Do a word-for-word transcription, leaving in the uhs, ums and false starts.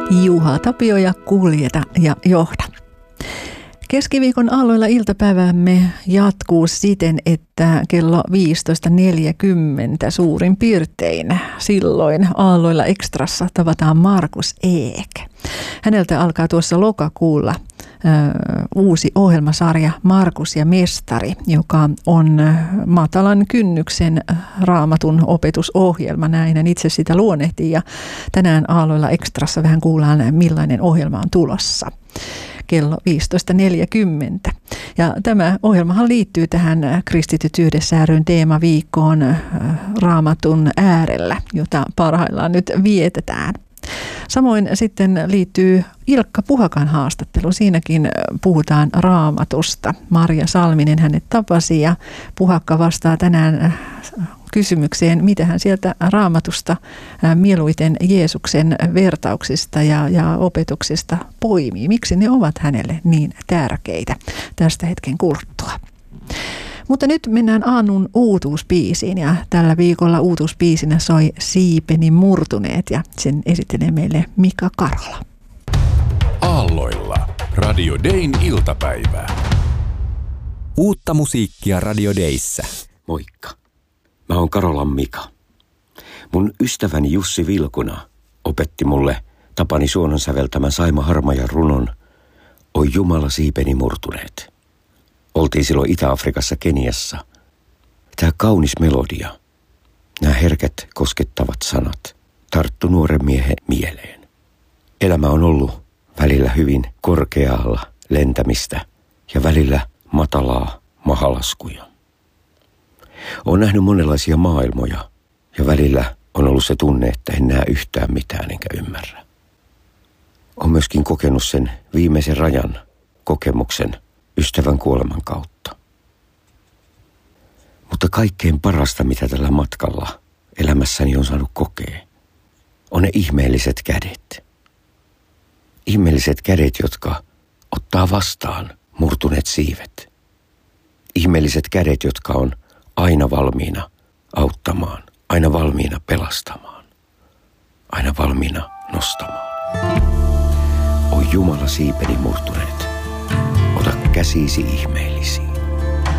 Juha Tapio ja kuljeta ja johda. Keskiviikon aalloilla iltapäivämme jatkuu siten, että kello viisitoista neljäkymmentä suurin piirtein silloin aalloilla ekstrassa tavataan Markus Eek. Häneltä alkaa tuossa lokakuulla ö, uusi ohjelmasarja Markus ja Mestari, joka on matalan kynnyksen raamatun opetusohjelma. Näin hän itse sitä luonnehtii ja tänään aalloilla ekstrassa vähän kuullaan, millainen ohjelma on tulossa. Kello viisitoista neljäkymmentä. Ja tämä ohjelmahan liittyy tähän Kristityt yhdessä ry:n teemaviikkoon Raamatun äärellä, jota parhaillaan nyt vietetään. Samoin sitten liittyy Ilkka Puhakan haastattelu. Siinäkin puhutaan Raamatusta. Marja Salminen hänet tapasi ja Puhakka vastaa tänään kysymykseen, mitä hän sieltä Raamatusta mieluiten Jeesuksen vertauksista ja, ja opetuksista poimii. Miksi ne ovat hänelle niin tärkeitä tästä hetken kuluttua. Mutta nyt mennään Aannun uutuuspiisiin ja tällä viikolla uutuuspiisinä soi Siipeni murtuneet ja sen esittelee meille Mika Karola. Aalloilla Radio Dayn iltapäivää. Uutta musiikkia Radio Dayssä. Moikka. Mä oon Karolan Mika. Mun ystäväni Jussi Vilkuna opetti mulle Tapani Suonon säveltämän Saima Harmajan runon Oi Jumala siipeni murtuneet. Oltiin silloin Itä-Afrikassa Keniassa. Tää kaunis melodia, nämä herkät koskettavat sanat tarttu nuoren miehen mieleen. Elämä on ollut välillä hyvin korkealla lentämistä ja välillä matalaa mahalaskuja. Olen nähnyt monenlaisia maailmoja ja välillä on ollut se tunne, että en näe yhtään mitään enkä ymmärrä. Olen myöskin kokenut sen viimeisen rajan kokemuksen ystävän kuoleman kautta. Mutta kaikkein parasta, mitä tällä matkalla elämässäni on saanut kokea, on ne ihmeelliset kädet. Ihmeelliset kädet, jotka ottaa vastaan murtuneet siivet. Ihmeelliset kädet, jotka on aina valmiina auttamaan, aina valmiina pelastamaan, aina valmiina nostamaan. Oi Jumala siipeni murtuneet, ota käsiisi ihmeellisiin.